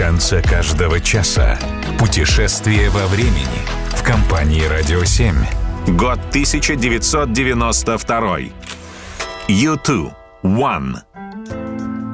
танца каждого часа. Путешествие во времени в компании «Радио 7». Год 1992. U2 One.